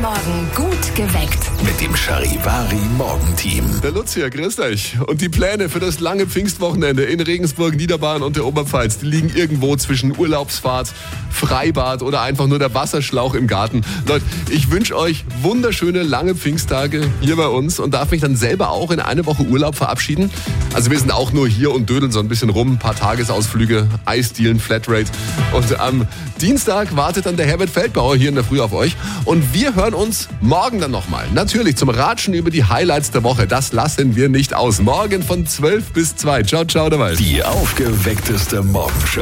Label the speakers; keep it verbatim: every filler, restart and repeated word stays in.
Speaker 1: Morgen gut geweckt.
Speaker 2: Mit dem Charivari Morgenteam.
Speaker 3: Der Lutz hier, grüßt euch. Und die Pläne für das lange Pfingstwochenende in Regensburg, Niederbayern und der Oberpfalz, die liegen irgendwo zwischen Urlaubsfahrt, Freibad oder einfach nur der Wasserschlauch im Garten. Leute, ich wünsche euch wunderschöne lange Pfingsttage hier bei uns und darf mich dann selber auch in eine Woche Urlaub verabschieden. Also wir sind auch nur hier und dödeln so ein bisschen rum, ein paar Tagesausflüge, Eisdielen, Flatrate. Und am Dienstag wartet dann der Herbert Feldbauer hier in der Früh auf euch. Und wir hören uns morgen dann nochmal. Natürlich zum Ratschen über die Highlights der Woche. Das lassen wir nicht aus. Morgen von zwölf bis zwei. Ciao, ciao, dabei.
Speaker 2: Die aufgeweckteste Morgenshow.